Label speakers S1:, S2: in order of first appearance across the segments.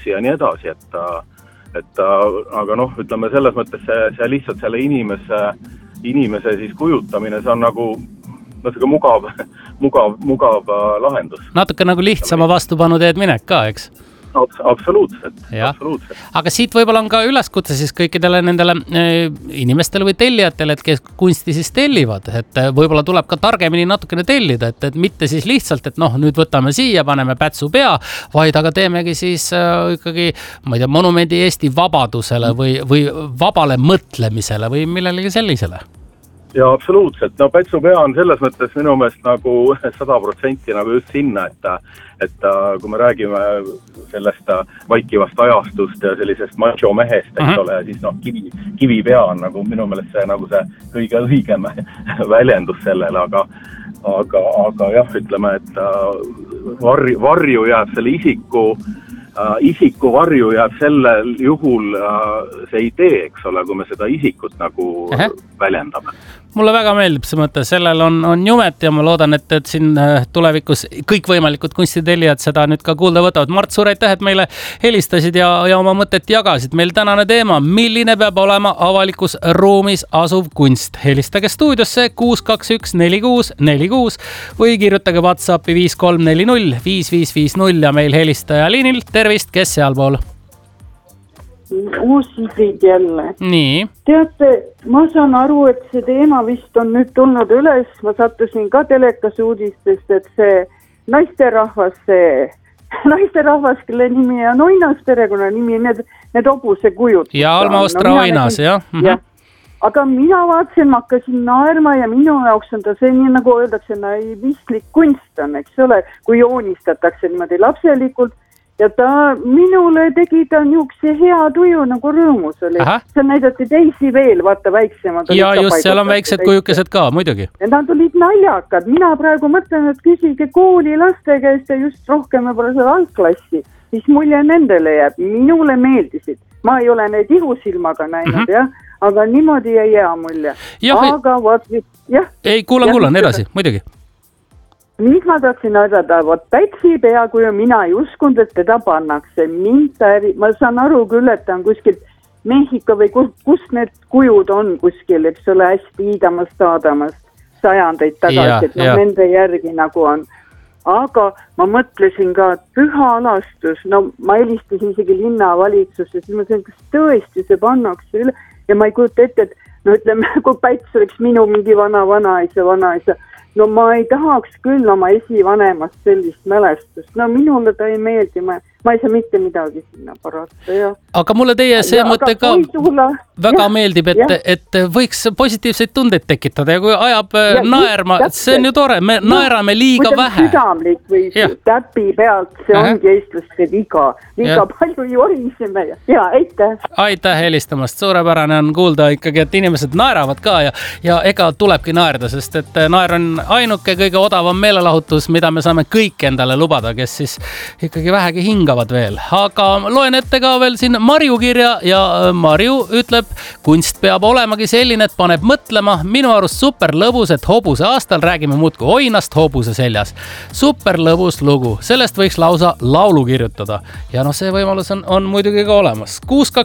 S1: ja nii edasi, aga ütleme selles mõttes see lihtsalt selle inimese siis kujutamine, see on nagu mugav lahendus.
S2: Natuke nagu lihtsama vastupanu teed minek ka, eks?
S1: Absoluutselt.
S2: Aga siit võib-olla on ka üleskutse siis kõikidele nendele inimestele või tellijatele, et kes kunsti siis tellivad, et võib-olla tuleb ka targemini natukene tellida, et mitte siis lihtsalt, et nüüd võtame siia, paneme pätsu pea, vaid aga teemegi siis ikkagi, ma ei tea, monumendi Eesti vabadusele või vabale mõtlemisele või millelegi sellisele.
S1: Ja absoluutselt. Pätsu pea on selles mõttes minu meelest nagu 100% nagu just sinna, et kui me räägime sellest vaikivast ajastust ja sellisest macho mehest, eks ole, ja siis kivi pea on nagu minu meelest see kõige õigem väljendus sellele, aga jah, ütleme, et varju jääb selle isiku varju jääb sellel juhul see idee, eks ole, kui me seda isikut nagu väljendame.
S2: Mulle väga meeldib see mõte, sellel on jumet ja ma loodan, et siin tulevikus kõikvõimalikud kunstitellijad seda nüüd ka kuulda võtavad. Mart, suur aitäh, et meile helistasid ja oma mõtet jagasid. Meil tänane teema, milline peab olema avalikus ruumis asuv kunst. Helistage stuudiosse 6214646 või kirjutage WhatsAppi 5340 5550 ja meil helistaja liinil. Tervist, kes sealpool?
S3: Uusigrid jälle.
S2: Nii.
S3: Teate, ma saan aru, et see teema vist on nüüd tulnud üles. Ma sattusin ka telekas uudistest, et see naisterahvas, kelle nimi on Oinas, perekonna nimi, need hobuse kujud.
S2: Ja Alma Ostra Oinas, jah.
S3: Aga mina vaatasin, ma hakkasin naerma ja minu jaoks on ta see nii, nagu öeldakse, naivistlik kunst on, eks ole, kui joonistatakse niimoodi lapselikult. Ja minule tegi ta niisuguse hea tuju, nagu rõõmus oli. See näidati teisi veel, vaata väiksemad.
S2: Ja just, seal on väiksed kujukesed ka, muidugi.
S3: Ja nad olid naljakad. Mina praegu mõtlen, et küsige kooli laste käest ja just rohkem võib-olla selle algklassi. Siis mulje nendele jääb. Minule meeldisid. Ma ei ole neid ihusilmaga näinud, aga niimoodi jäi hea mulje.
S2: Ei, kuulan, edasi, muidugi.
S3: Mis ma tahtsin öelda, Pätsi pea, kui mina ei uskunud, et teda pannakse. Ma saan aru küll, et ta on kuskil Mehhiko või kus need kujud on kuskil, eks ole, hästi iidamas-taadamas sajandeid tagasi, et nende järgi nagu on. Aga ma mõtlesin ka, et püha alastus, ma helistasin isegi linnavalitsusse, siis ma ütlesin, kas tõesti see pannakse üle ja ma ei kujuta ette, et ütleme, kui Päts oleks minu mingi vanaisa, ma ei tahaks küll oma esivanemast sellist mälestust. Minule ta ei meeldi, ma ei saa mitte midagi sinna parata.
S2: Aga mulle teie see mõte ka väga meeldib, et võiks positiivseid tundeid tekitada ja kui ajab naerma, see on ju tore, me naerame liiga vähe.
S3: Südamlik või täpi pealt, see ongi eestlaste viga. Liiga palju joriseme ja aitäh.
S2: Aitäh helistamast, suurepärane on kuulda ikkagi, et inimesed naeravad ka ja ega tulebki naerda, sest et naer on ainuke kõige odavam meelelahutus, mida me saame kõik endale lubada, kes siis ikkagi vähegi hingavad veel. Aga loen ette ka veel siin Marju kirja ja Marju ütleb, kunst peab olemagi selline, et paneb mõtlema. Minu arust super lõbus, et hobuse aastal räägime muudku Oinast hobuse seljas. Super lõbus lugu. Sellest võiks lausa laulu kirjutada. Ja see võimalus on muidugi ka olemas.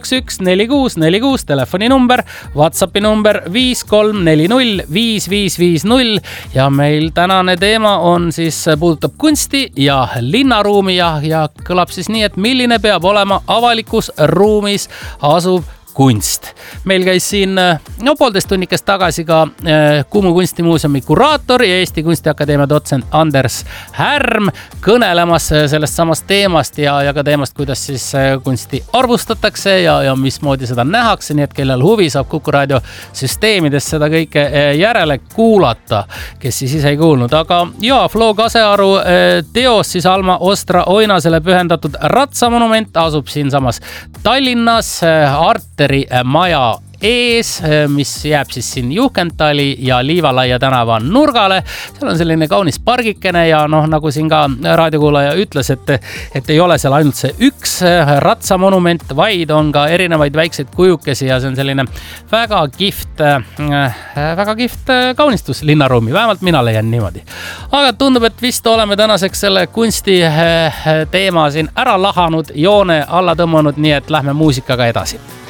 S2: 6214646 telefoninumber, WhatsAppi number 5340 5550 ja meil tänane teema on siis puudutab kunsti ja linnaruumi ja kõlab siis nii, et milline peab olema avalikus ruumis asuv kunst. Meil käis siin 1,5 tunnikest tagasi ka Kumu kunstimuuseumi kuraator ja Eesti Kunstiakadeemia dotsent Anders Härm kõnelemas sellest samast teemast ja ka teemast, kuidas siis kunsti arvustatakse ja mismoodi seda nähakse, nii et kellel huvi saab Kuku raadio süsteemides seda kõike järele kuulata, kes siis ise ei kuulnud. Aga Flo Kasearu teos siis Alma Ostra Oinasele pühendatud ratsamonument asub siin samas Tallinnas Arteri maja ees, mis jääb siis siin Juhkentali ja Liivalaia tänava nurgale. Seal on selline kaunis pargikene ja nagu siin ka raadiokuulaja ütles, et ei ole seal ainult see üks ratsamonument, vaid on ka erinevaid väikseid kujukesi ja see on selline väga kihvt kaunistus linnaruumi, vähemalt mina leian niimoodi. Aga tundub, et vist oleme tänaseks selle kunsti teema siin ära lahanud, joone alla tõmmanud, nii et lähme muusikaga edasi.